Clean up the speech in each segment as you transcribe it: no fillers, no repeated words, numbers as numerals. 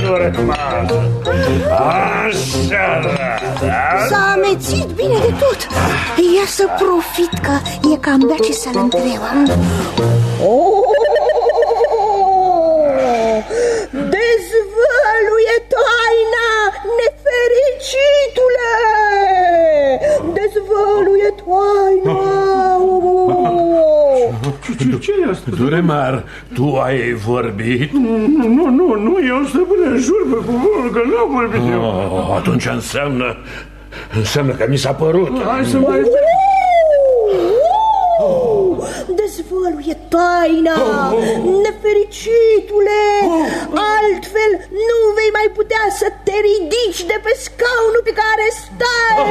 Duremar. Așa, da? S-a amețit bine de tot. Ia să profit că e cam bea ce să-l întrebăm. Dezvăluie taina, nefericitule! Dezvăluie taina! Ce e asta? Duremar, tu ai vorbit? Nu, eu stăpâne, jur pe cuvântul că nu am vorbit eu. Atunci înseamnă că mi s-a părut. Hai să mai... Dezvăluie taina, nefericitule, altfel nu vei mai putea să te ridici de pe scaunul pe care stai.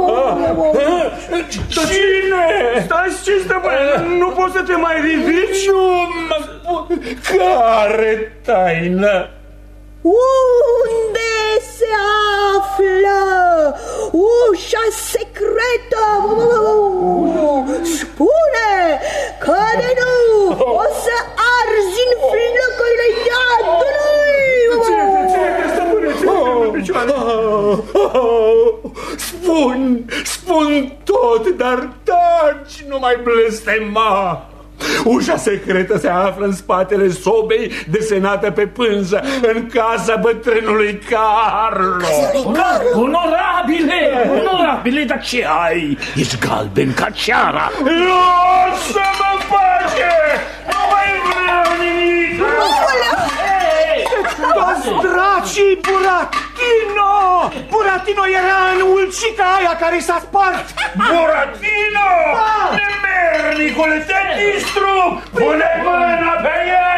Cine? Stai, ce stăpâne? Nu poți să te mai ridici? Care taină? Unde se află ușa secretă? Spune că de nu o să arzi în flăcările iadului. Spun tot, dar taci, nu mai blestema. Ușa secretă se află în spatele sobei desenată pe pânză, în casa bătrânului Carlo. Onorabile, dar ce ai? Ești galben ca ceara. Lasă-mă în pace! Nu mai vreau nimic! Toți dracii, Buratino! Buratino era în ulcica aia care s-a spart! Buratino! Nemernicule, te distrug! Pune mâna pe el!